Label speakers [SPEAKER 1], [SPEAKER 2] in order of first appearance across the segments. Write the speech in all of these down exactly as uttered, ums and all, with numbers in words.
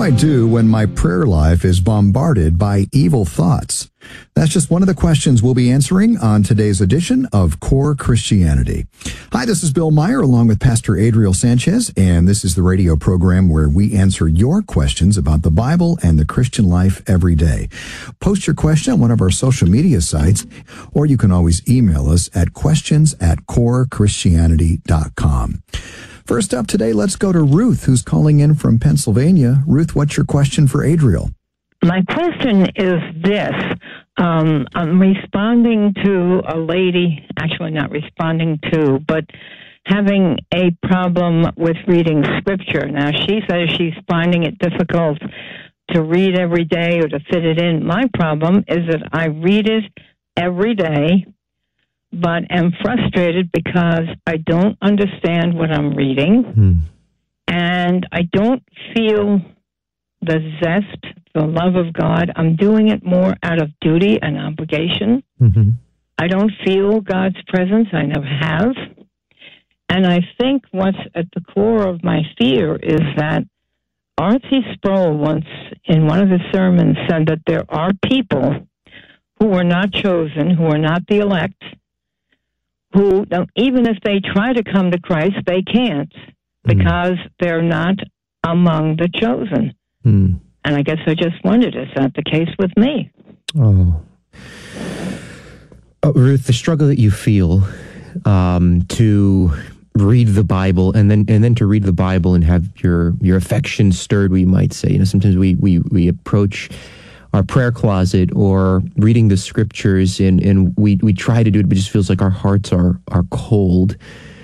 [SPEAKER 1] I do when my prayer life is bombarded by evil thoughts? That's just one of the questions we'll be answering on today's edition of Core Christianity. Hi, this is Bill Meyer along with Pastor Adriel Sanchez, and this is the radio program where we answer your questions about the Bible and the Christian life every day. Post your question on one of our social media sites, or you can always email us at questions at core christianity dot com. First up today, let's go to Ruth, who's calling in from Pennsylvania. Ruth, what's your question for Adriel?
[SPEAKER 2] My question is this. Um, I'm responding to a lady, actually not responding to, but having a problem with reading Scripture. Now, she says she's finding it difficult to read every day or to fit it in. My problem is that I read it every day, but am frustrated because I don't understand what I'm reading, hmm. and I don't feel the zest, the love of God. I'm doing it more out of duty and obligation. Mm-hmm. I don't feel God's presence. I never have. And I think what's at the core of my fear is that R T Sproul once in one of his sermons said that there are people who are not chosen, who are not the elect, who, even if they try to come to Christ, they can't because mm. they're not among the chosen. Mm. And I guess I just wondered, is that the case with me?
[SPEAKER 3] Oh. oh Ruth, the struggle that you feel um, to read the Bible and then and then to read the Bible and have your your affection stirred, we might say. You know, sometimes we we, we approach our prayer closet or reading the scriptures and, and we, we try to do it, but it just feels like our hearts are are cold.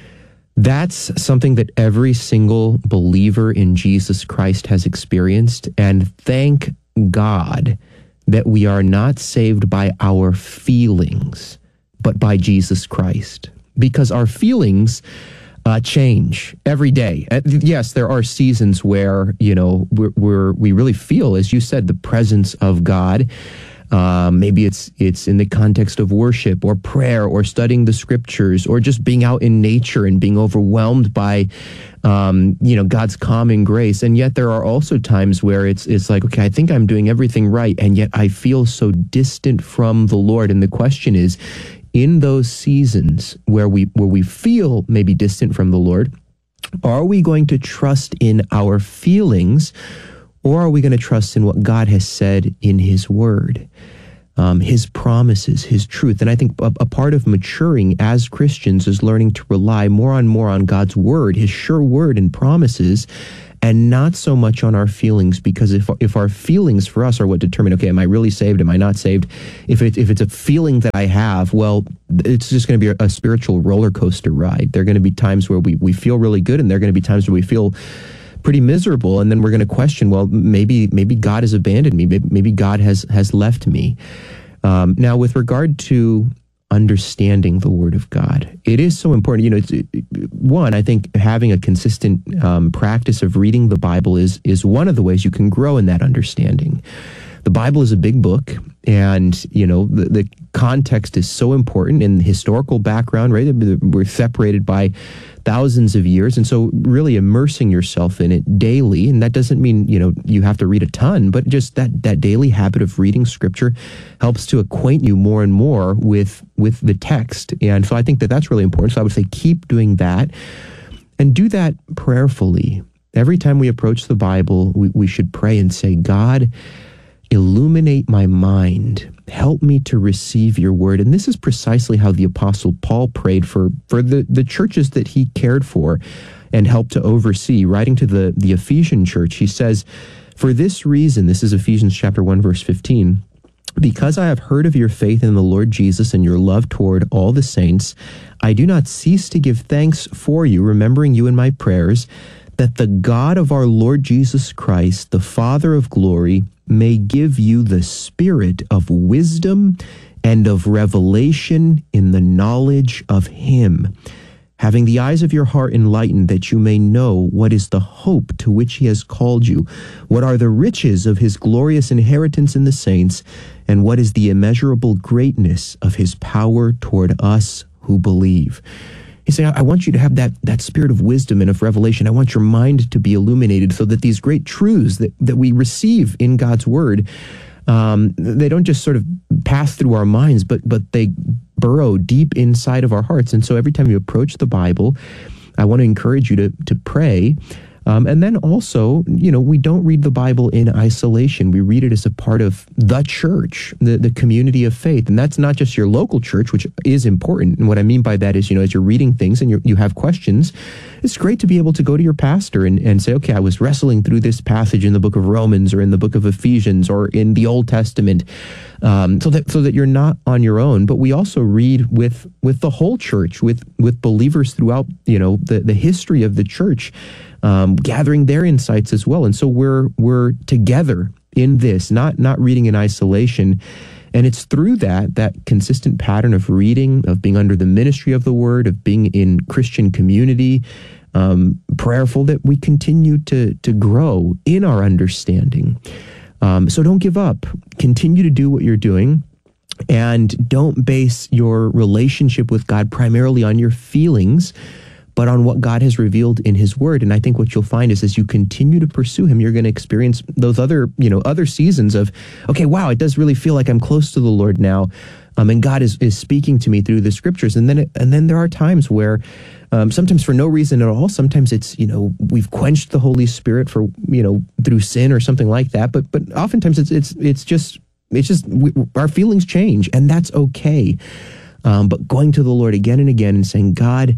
[SPEAKER 3] That's something that every single believer in Jesus Christ has experienced, and thank God that we are not saved by our feelings, but by Jesus Christ, because our feelings uh, change every day. Uh, yes, there are seasons where, you know, we're, we're, we really feel, as you said, the presence of God. Um, maybe it's it's in the context of worship or prayer or studying the scriptures or just being out in nature and being overwhelmed by, um, you know, God's calming grace. And yet there are also times where it's it's like, okay, I think I'm doing everything right, and yet I feel so distant from the Lord. And the question is, in those seasons where we where we feel maybe distant from the Lord, are we going to trust in our feelings? Or are we going to trust in what God has said in His Word, um, His promises, His truth? And I think a, a part of maturing as Christians is learning to rely more and more on God's Word, His sure Word and promises, and not so much on our feelings. Because if if our feelings for us are what determine, okay, am I really saved? Am I not saved? If it, if it's a feeling that I have, well, it's just going to be a, a spiritual roller coaster ride. There are going to be times where we, we feel really good, and there are going to be times where we feel pretty miserable, and then we're going to question, well, maybe maybe God has abandoned me, maybe, maybe God has has left me. Um, now, with regard to understanding the Word of God, it is so important. You know, it's, one, I think having a consistent um, practice of reading the Bible is is one of the ways you can grow in that understanding. The Bible is a big book, and, you know, the, the context is so important in the historical background, right? We're separated by thousands of years, and so really immersing yourself in it daily, and that doesn't mean, you know, you have to read a ton, but just that that daily habit of reading Scripture helps to acquaint you more and more with with the text. And so I think that that's really important. So I would say keep doing that, and do that prayerfully. Every time we approach the Bible, we, we should pray and say, God, illuminate my mind. Help me to receive your word. And this is precisely how the Apostle Paul prayed for, for the, the churches that he cared for and helped to oversee. Writing to the, the Ephesian church, he says, for this reason, this is Ephesians chapter one, verse fifteen, because I have heard of your faith in the Lord Jesus and your love toward all the saints, I do not cease to give thanks for you, remembering you in my prayers, that the God of our Lord Jesus Christ, the Father of glory, may give you the spirit of wisdom and of revelation in the knowledge of him, having the eyes of your heart enlightened, that you may know what is the hope to which he has called you, what are the riches of his glorious inheritance in the saints, and what is the immeasurable greatness of his power toward us who believe. He's saying, I want you to have that that spirit of wisdom and of revelation. I want your mind to be illuminated so that these great truths that, that we receive in God's word, um, they don't just sort of pass through our minds, but but they burrow deep inside of our hearts. And so every time you approach the Bible, I want to encourage you to to pray. Um, and then also, you know, we don't read the Bible in isolation. We read it as a part of the church, the, the community of faith. And that's not just your local church, which is important. And what I mean by that is, you know, as you're reading things and you're, you have questions, it's great to be able to go to your pastor and, and say, okay, I was wrestling through this passage in the book of Romans or in the book of Ephesians or in the Old Testament, um, so that so that you're not on your own. But we also read with with the whole church, with with believers throughout, you know, the, the history of the church, Um, gathering their insights as well. And so we're we're together in this, not not reading in isolation. And it's through that, that consistent pattern of reading, of being under the ministry of the word, of being in Christian community, um, prayerful, that we continue to to grow in our understanding. Um, so don't give up. Continue to do what you're doing. And don't base your relationship with God primarily on your feelings, but on what God has revealed in his word. And I think what you'll find is as you continue to pursue him, you're going to experience those other, you know, other seasons of, okay, wow, it does really feel like I'm close to the Lord now. Um, and God is, is speaking to me through the scriptures. And then, it, and then there are times where, um, sometimes for no reason at all, sometimes it's, you know, we've quenched the Holy Spirit for, you know, through sin or something like that. But, but oftentimes it's, it's, it's just, it's just, we, our feelings change, and that's okay. Um, but going to the Lord again and again and saying, God,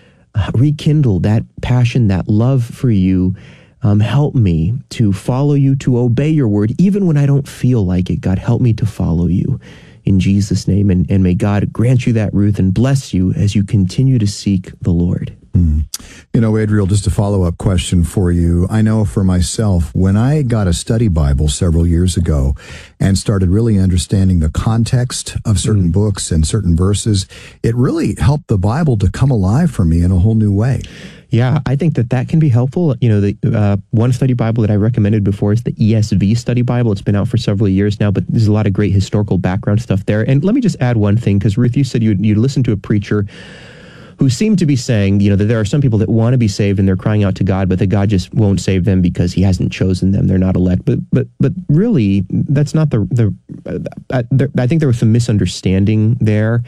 [SPEAKER 3] rekindle that passion, that love for you. Um, help me to follow you, to obey your word, even when I don't feel like it. God, help me to follow you in Jesus' name. And, and may God grant you that, Ruth, and bless you as you continue to seek the Lord.
[SPEAKER 1] Mm. You know, Adriel, just a follow-up question for you. I know for myself, when I got a study Bible several years ago and started really understanding the context of certain mm. books and certain verses, it really helped the Bible to come alive for me in a whole new way.
[SPEAKER 3] Yeah, I think that that can be helpful. You know, the uh, one study Bible that I recommended before is the E S V study Bible. It's been out for several years now, but there's a lot of great historical background stuff there. And let me just add one thing, because Ruth, you said you you listened to a preacher who seemed to be saying, you know, that there are some people that want to be saved and they're crying out to God, but that God just won't save them because he hasn't chosen them. They're not elect. But but but really, that's not the, the uh, there, I think there was some misunderstanding there.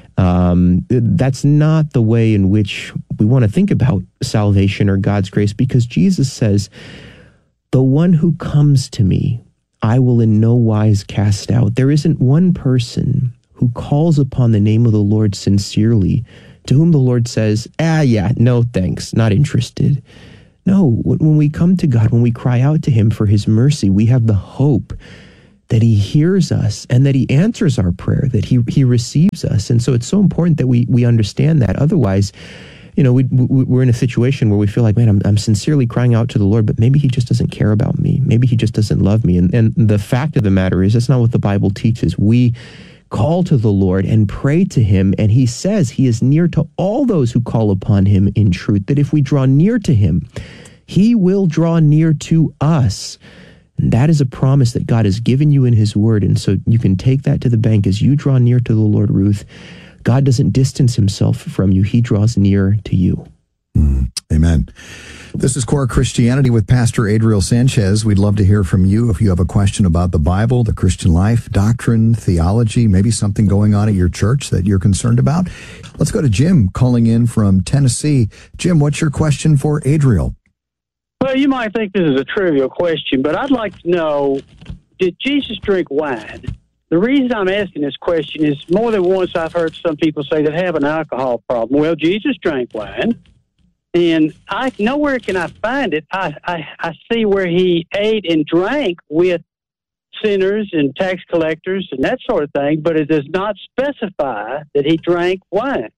[SPEAKER 3] Um, that's not the way in which we want to think about salvation or God's grace, because Jesus says, the one who comes to me, I will in no wise cast out. There isn't one person who calls upon the name of the Lord sincerely, to whom the Lord says, ah, yeah, no, thanks, not interested. No, when we come to God, when we cry out to him for his mercy, we have the hope that he hears us and that he answers our prayer, that he he receives us. And so it's so important that we we understand that. Otherwise, you know, we, we, we're in a situation where we feel like, man, I'm, I'm sincerely crying out to the Lord, but maybe he just doesn't care about me. Maybe he just doesn't love me. And, and the fact of the matter is, that's not what the Bible teaches. We call to the Lord and pray to him, and he says he is near to all those who call upon him in truth, that if we draw near to him, he will draw near to us. And that is a promise that God has given you in his word. And so you can take that to the bank as you draw near to the Lord, Ruth. God doesn't distance himself from you. He draws near to you.
[SPEAKER 1] Mm, amen. This is Core Christianity with Pastor Adriel Sanchez. We'd love to hear from you if you have a question about the Bible, the Christian life, doctrine, theology, maybe something going on at your church that you're concerned about. Let's go to Jim calling in from Tennessee. Jim, what's your question for Adriel?
[SPEAKER 4] Well, you might think this is a trivial question, but I'd like to know, did Jesus drink wine? The reason I'm asking this question is more than once I've heard some people say that have an alcohol problem. Well, Jesus drank wine, and I nowhere can I find it. I, I, I see where he ate and drank with sinners and tax collectors and that sort of thing, but it does not specify that he drank wine.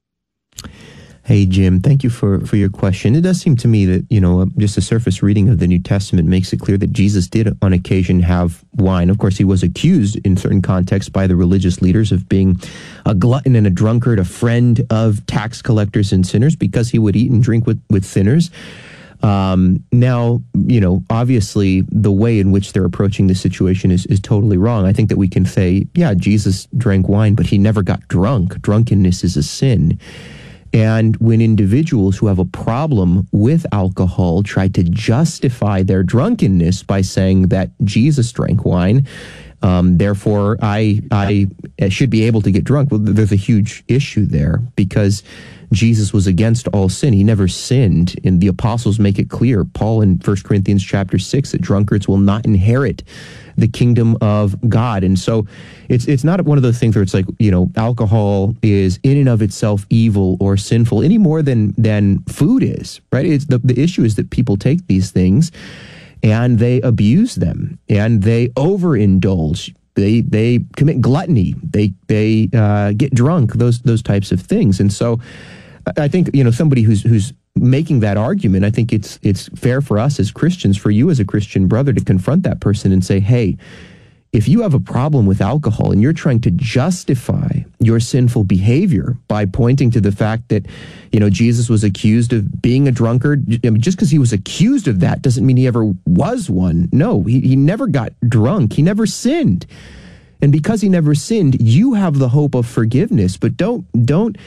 [SPEAKER 3] Hey, Jim, thank you for, for your question. It does seem to me that, you know, just a surface reading of the New Testament makes it clear that Jesus did on occasion have wine. Of course, he was accused in certain contexts by the religious leaders of being a glutton and a drunkard, a friend of tax collectors and sinners, because he would eat and drink with, with sinners. Um, now, you know, obviously the way in which they're approaching the situation is, is totally wrong. I think that we can say, yeah, Jesus drank wine, but he never got drunk. Drunkenness is a sin. And when individuals who have a problem with alcohol try to justify their drunkenness by saying that Jesus drank wine, um, therefore I I should be able to get drunk, well, there's a huge issue there, because Jesus was against all sin. He never sinned, and the apostles make it clear. Paul in First Corinthians chapter six, that drunkards will not inherit the kingdom of God. And so it's it's not one of those things where it's like, you know, alcohol is in and of itself evil or sinful any more than than food is, right? It's the, the issue is that people take these things and they abuse them and they overindulge. They they commit gluttony. They they uh, get drunk. Those those types of things. And so I think, you know, somebody who's who's making that argument, I think it's it's fair for us as Christians, for you as a Christian brother, to confront that person and say, hey, if you have a problem with alcohol and you're trying to justify your sinful behavior by pointing to the fact that, you know, Jesus was accused of being a drunkard, I mean, just because he was accused of that doesn't mean he ever was one. No, he, he never got drunk. He never sinned. And because he never sinned, you have the hope of forgiveness. But don't don't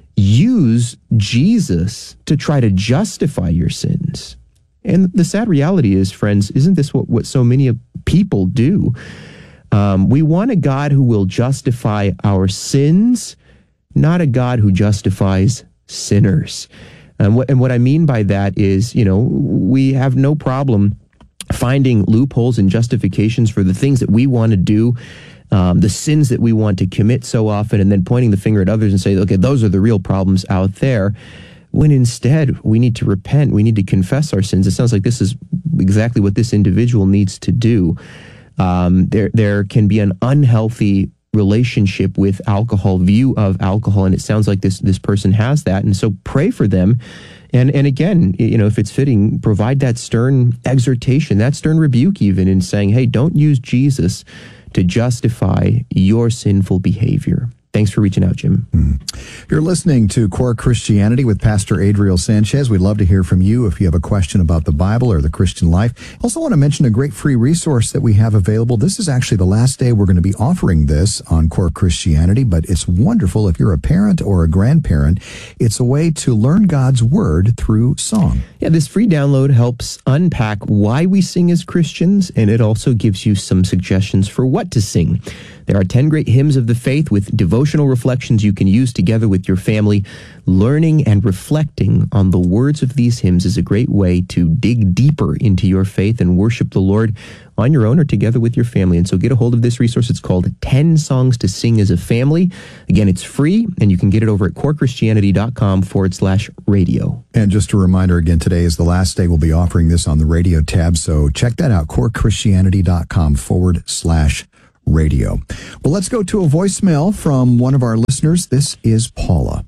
[SPEAKER 3] use Jesus to try to justify your sins. And the sad reality is, friends, isn't this what, what so many people do? Um, we want a God who will justify our sins, not a God who justifies sinners. And what, and what I mean by that is, you know, we have no problem finding loopholes and justifications for the things that we want to do, um, the sins that we want to commit so often, and then pointing the finger at others and say, okay, those are the real problems out there. When instead we need to repent, we need to confess our sins. It sounds like this is exactly what this individual needs to do. Um, there, there can be an unhealthy relationship with alcohol, view of alcohol, and it sounds like this this person has that. And so pray for them. And and again, you know, if it's fitting, provide that stern exhortation, that stern rebuke even, in saying, hey, don't use Jesus to justify your sinful behavior. Thanks for reaching out, Jim.
[SPEAKER 1] Mm. You're listening to Core Christianity with Pastor Adriel Sanchez. We'd love to hear from you if you have a question about the Bible or the Christian life. Also want to mention a great free resource that we have available. This is actually the last day we're going to be offering this on Core Christianity, but it's wonderful if you're a parent or a grandparent. It's a way to learn God's Word through song.
[SPEAKER 3] Yeah, this free download helps unpack why we sing as Christians, and it also gives you some suggestions for what to sing. There are ten great hymns of the faith with devotional reflections you can use together with your family. Learning and reflecting on the words of these hymns is a great way to dig deeper into your faith and worship the Lord on your own or together with your family. And so get a hold of this resource. It's called ten Songs to Sing as a Family. Again, it's free, and you can get it over at corechristianity.com forward slash radio.
[SPEAKER 1] And just a reminder again, today is the last day we'll be offering this on the radio tab, so check that out, corechristianity.com forward slash radio. Well, let's go to a voicemail from one of our listeners. This is Paula.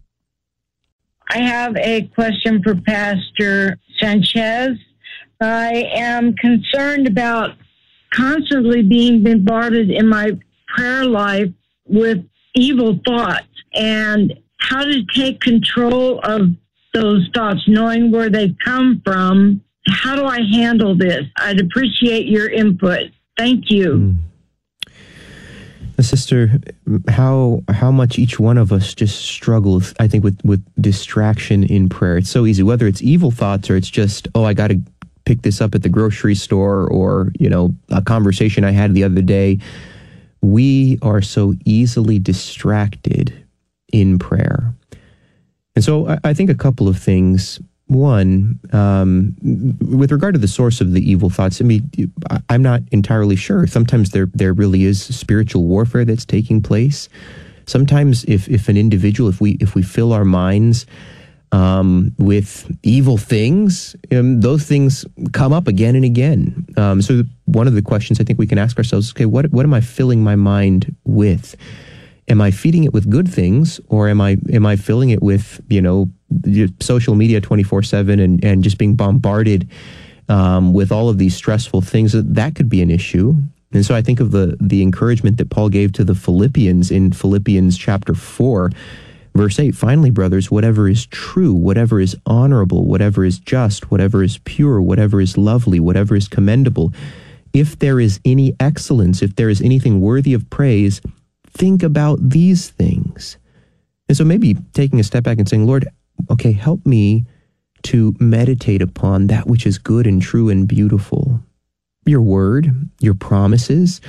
[SPEAKER 5] I have a question for Pastor Sanchez. I am concerned about constantly being bombarded in my prayer life with evil thoughts and how to take control of those thoughts, knowing where they come from. How do I handle this? I'd appreciate your input. Thank you.
[SPEAKER 3] Mm. Sister, how how much each one of us just struggles, I think, with, with distraction in prayer. It's so easy, whether it's evil thoughts or it's just, oh, I got to pick this up at the grocery store, or, you know, a conversation I had the other day. We are so easily distracted in prayer. And so I, I think a couple of things. One, um, with regard to the source of the evil thoughts, I mean, I'm not entirely sure. Sometimes there there really is spiritual warfare that's taking place. Sometimes, if if an individual, if we if we fill our minds um, with evil things, um, those things come up again and again. Um, so one of the questions I think we can ask ourselves is, okay, what what am I filling my mind with? Am I feeding it with good things, or am I am I filling it with, you know, social media twenty-four seven and, and just being bombarded um, with all of these stressful things? That could be an issue. And so I think of the the encouragement that Paul gave to the Philippians in Philippians chapter four, verse eight. Finally, brothers, whatever is true, whatever is honorable, whatever is just, whatever is pure, whatever is lovely, whatever is commendable, if there is any excellence, if there is anything worthy of praise, think about these things. And so maybe taking a step back and saying, Lord, okay, help me to meditate upon that which is good and true and beautiful. Your word, your promises,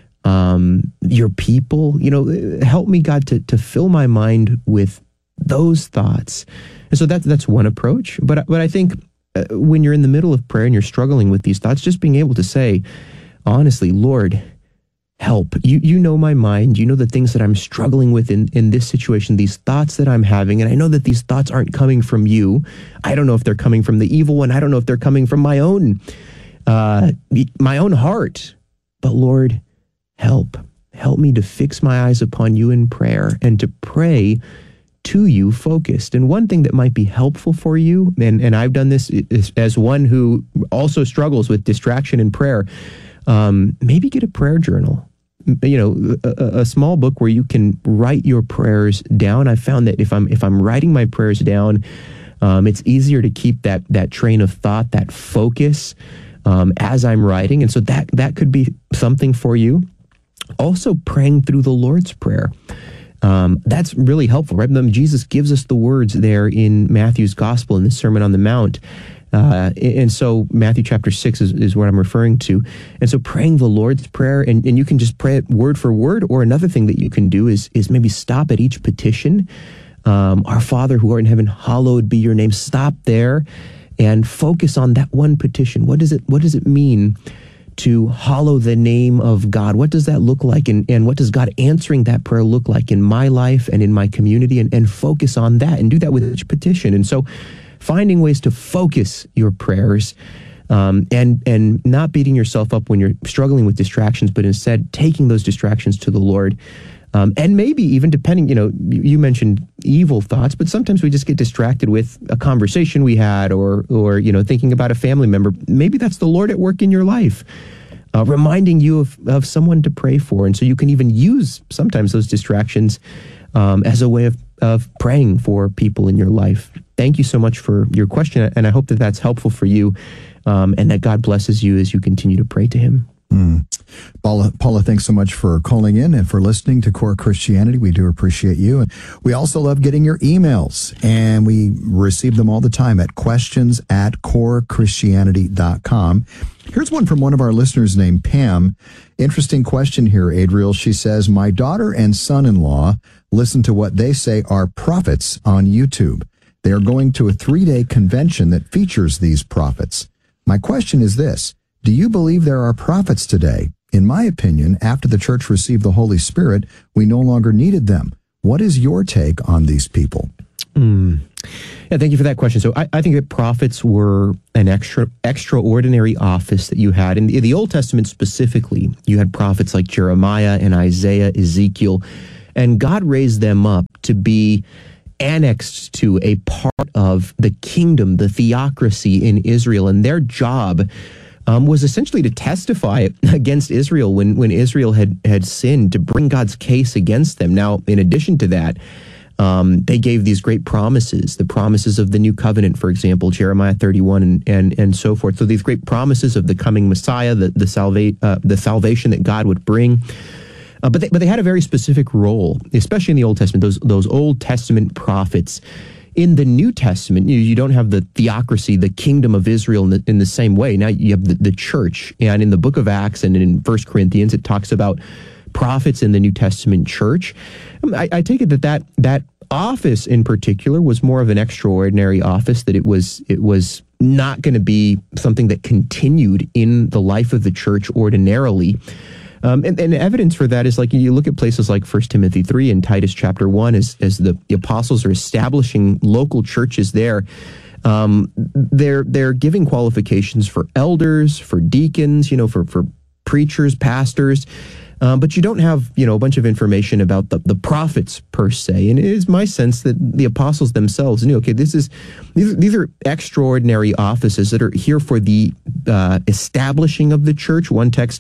[SPEAKER 3] um, your people, you know, help me, God, to, to fill my mind with those thoughts. And so that's, that's one approach. But, but I think uh, when you're in the middle of prayer and you're struggling with these thoughts, just being able to say, honestly, Lord, help. You you know my mind. You know the things that I'm struggling with in, in this situation, these thoughts that I'm having. And I know that these thoughts aren't coming from you. I don't know if they're coming from the evil one. I don't know if they're coming from my own, uh, my own heart. But Lord, help. Help me to fix my eyes upon you in prayer and to pray to you focused. And one thing that might be helpful for you, and, and I've done this as one who also struggles with distraction in prayer, um, maybe get a prayer journal. You know, a, a small book where you can write your prayers down. I found that if I'm if I'm writing my prayers down, um, it's easier to keep that that train of thought, that focus, um, as I'm writing. And so that that could be something for you. Also, praying through the Lord's Prayer. Um, that's really helpful, right? Jesus gives us the words there in Matthew's Gospel in the Sermon on the Mount. Uh, and so Matthew chapter six is, is what I'm referring to. And so praying the Lord's Prayer, and, and you can just pray it word for word, or another thing that you can do is, is maybe stop at each petition. Um, Our Father who art in heaven, hallowed be your name. Stop there and focus on that one petition. What does it, what does it mean to hallow the name of God? What does that look like? And, and what does God answering that prayer look like in my life and in my community? And, and focus on that and do that with each petition. And so finding ways to focus your prayers, um, and and not beating yourself up when you're struggling with distractions, but instead taking those distractions to the Lord. Um, and maybe even depending, you know, you mentioned evil thoughts, but sometimes we just get distracted with a conversation we had, or, or you know, thinking about a family member. Maybe that's the Lord at work in your life, uh, reminding you of, of someone to pray for. And so you can even use sometimes those distractions um, as a way of, of praying for people in your life. Thank you so much for your question, and I hope that that's helpful for you, um, and that God blesses you as you continue to pray to him.
[SPEAKER 1] Mm. Paula, Paula, thanks so much for calling in and for listening to Core Christianity. We do appreciate you. And we also love getting your emails, and we receive them all the time at questions at core christianity dot com. Here's one from one of our listeners named Pam. Interesting question here, Adriel. She says, my daughter and son-in-law listen to what they say are prophets on YouTube. They are going to a three-day convention that features these prophets. My question is this: do you believe there are prophets today? In my opinion, after the church received the Holy Spirit, we no longer needed them. What is your take on these people?
[SPEAKER 3] Mm. Yeah, thank you for that question. So I, I think that prophets were an extra extraordinary office that you had. In the, in the Old Testament specifically, you had prophets like Jeremiah and Isaiah, Ezekiel, and God raised them up to be annexed to a part of the kingdom, the theocracy in Israel, and their job um, was essentially to testify against Israel when, when Israel had, had sinned, to bring God's case against them. Now, in addition to that, um, they gave these great promises, the promises of the new covenant, for example, Jeremiah thirty-one and, and, and so forth. So these great promises of the coming Messiah, the, the, salva- uh, the salvation that God would bring. Uh, but they, but they had a very specific role, especially in the Old Testament. Those those Old Testament prophets. In the New Testament, you, you don't have the theocracy, the kingdom of Israel in the, in the same way. Now you have the, the church, and in the book of Acts and in First Corinthians, it talks about prophets in the New Testament church. I, I take it that, that that office in particular was more of an extraordinary office, that it was it was not going to be something that continued in the life of the church ordinarily. Um, and, and evidence for that is, like, you look at places like First Timothy three and Titus chapter one, as, as the, the apostles are establishing local churches there. Um, they're they're giving qualifications for elders, for deacons, you know, for, for preachers, pastors. Um, but you don't have, you know, a bunch of information about the, the prophets per se. And it is my sense that the apostles themselves knew, okay, this is these, these are extraordinary offices that are here for the uh, establishing of the church. One text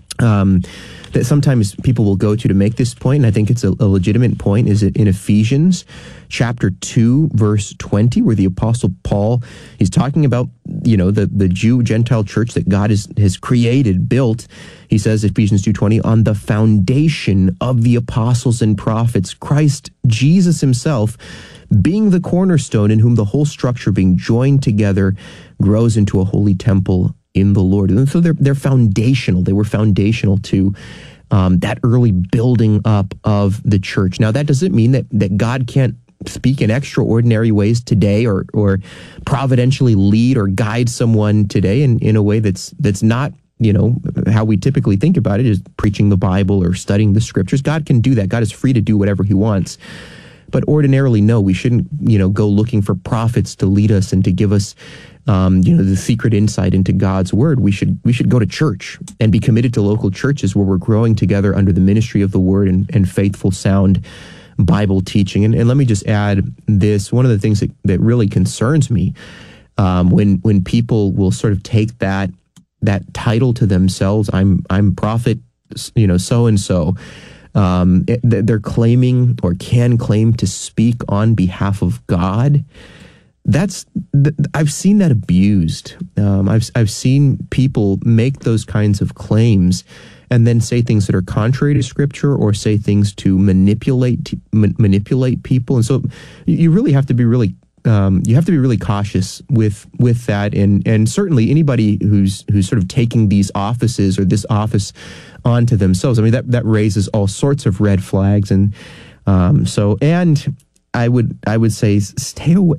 [SPEAKER 3] Um, that sometimes people will go to to make this point, and I think it's a, a legitimate point, is it in Ephesians chapter two, verse twenty, where the Apostle Paul, he's talking about, you know, the, the Jew-Gentile church that God is, has created, built. He says, Ephesians two twenty, on the foundation of the apostles and prophets, Christ Jesus himself being the cornerstone, in whom the whole structure being joined together grows into a holy temple in the Lord. And so they're they're foundational. They were foundational to um, that early building up of the church. Now, that doesn't mean that that God can't speak in extraordinary ways today, or or providentially lead or guide someone today in, in a way that's that's not, you know, how we typically think about it, is preaching the Bible or studying the scriptures. God can do that. God is free to do whatever he wants. But ordinarily, no, we shouldn't, you know, go looking for prophets to lead us and to give us, um, you know, the secret insight into God's word. We should we should go to church and be committed to local churches where we're growing together under the ministry of the word and, and faithful, sound Bible teaching. And, and let me just add this. One of the things that, that really concerns me um, when when people will sort of take that that title to themselves, I'm I'm prophet, you know, so and so. Um, they're claiming or can claim to speak on behalf of God. That's I've seen that abused. Um, I've I've seen people make those kinds of claims and then say things that are contrary to Scripture, or say things to manipulate ma- manipulate people. And so you really have to be really um, you have to be really cautious with with that. And and certainly anybody who's who's sort of taking these offices or this office onto themselves, I mean, that that raises all sorts of red flags. And um, so and I would I would say stay away.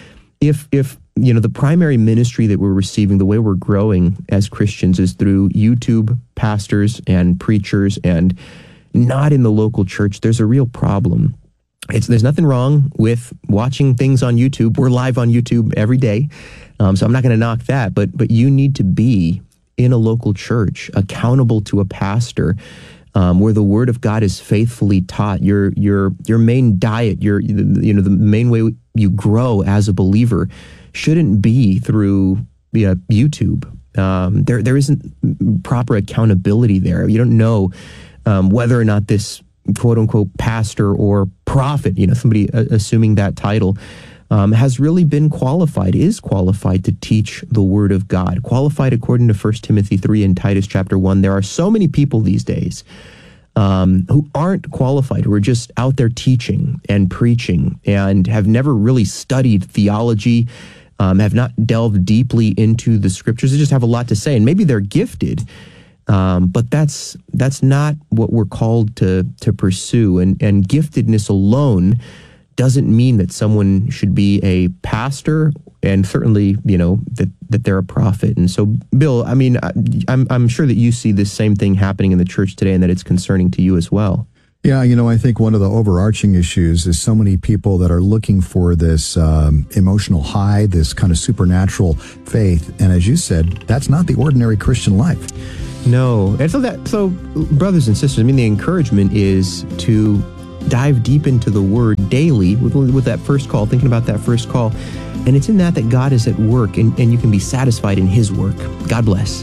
[SPEAKER 3] If if you know the primary ministry that we're receiving, the way we're growing as Christians is through YouTube pastors and preachers, and not in the local church, there's a real problem. It's there's nothing wrong with watching things on YouTube. We're live on YouTube every day, um, so I'm not going to knock that. But but you need to be in a local church, accountable to a pastor, um, where the Word of God is faithfully taught. Your your your main diet, your you know the main way you grow as a believer shouldn't be through you know, YouTube. Um, there there isn't proper accountability there. You don't know um, whether or not this quote unquote pastor or prophet, you know, somebody uh, assuming that title, um, has really been qualified, is qualified to teach the Word of God. Qualified according to First Timothy three and Titus chapter one. There are so many people these days um, who aren't qualified, who are just out there teaching and preaching and have never really studied theology, um, have not delved deeply into the Scriptures. They just have a lot to say, and maybe they're gifted. Um, but that's that's not what we're called to to pursue. And, and giftedness alone doesn't mean that someone should be a pastor, and certainly, you know, that, that they're a prophet. And so, Bill, I mean, I, I'm I'm sure that you see this same thing happening in the church today, and that it's concerning to you as well.
[SPEAKER 1] Yeah, you know, I think one of the overarching issues is so many people that are looking for this um, emotional high, this kind of supernatural faith. And as you said, that's not the ordinary Christian life.
[SPEAKER 3] No. And so that, so brothers and sisters, I mean, the encouragement is to dive deep into the Word daily with, with that first call, thinking about that first call. And it's in that that God is at work, and, and you can be satisfied in His work. God bless.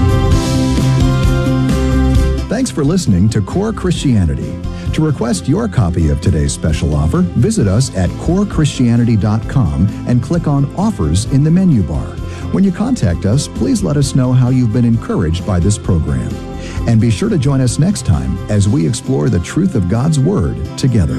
[SPEAKER 1] Thanks for listening to Core Christianity. To request your copy of today's special offer, visit us at core christianity dot com and click on Offers in the menu bar. When you contact us, please let us know how you've been encouraged by this program. And be sure to join us next time as we explore the truth of God's Word together.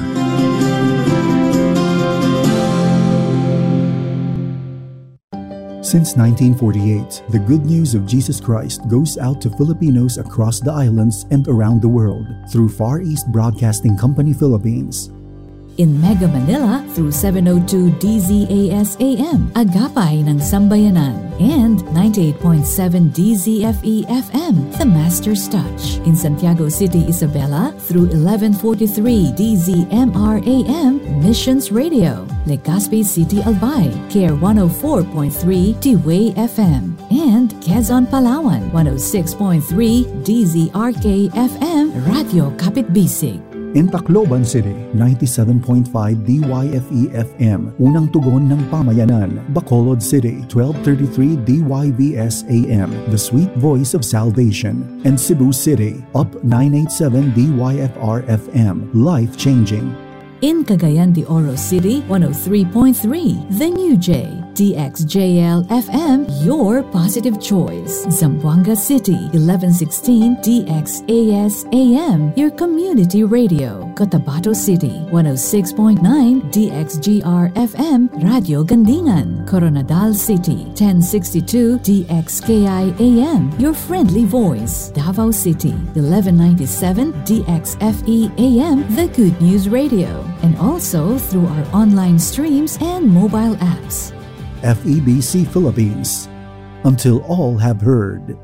[SPEAKER 6] Since nineteen forty-eight, the good news of Jesus Christ goes out to Filipinos across the islands and around the world through Far East Broadcasting Company Philippines.
[SPEAKER 7] In Mega Manila through seven oh two D Z A S A M, Agapay ng Sambayanan, and ninety-eight point seven D Z F E F M, The Master's Touch. In Santiago City, Isabela through eleven forty-three D Z M R A M, Missions Radio. Legazpi City, Albay, K R one oh four point three T-Way F M. And Quezon, Palawan, one oh six point three D Z R K F M, Radio Kapitbisig.
[SPEAKER 6] In Tacloban City, ninety-seven point five D Y F E F M, Unang Tugon ng Pamayanan. Bacolod City, twelve thirty-three D Y V S A M, The Sweet Voice of Salvation. And Cebu City, Up nine eighty-seven D Y F R F M, Life Changing.
[SPEAKER 7] In Cagayan de Oro City, one oh three point three The New J. D X J L F M, your positive choice. Zamboanga City, eleven sixteen D X A S A M, your community radio. Cotabato City, one oh six point nine D X G R F M, Radio Gandingan. Coronadal City, ten sixty-two D X K I A M, your friendly voice. Davao City, eleven ninety-seven D X F E A M, the Good News Radio. And also through our online streams and mobile apps.
[SPEAKER 6] F E B C Philippines. Until all have heard.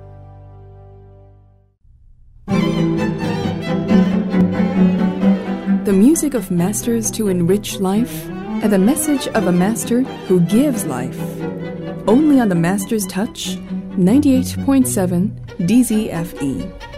[SPEAKER 8] The music of masters to enrich life, and the message of a master who gives life. Only on the Master's Touch, ninety-eight point seven D Z F E.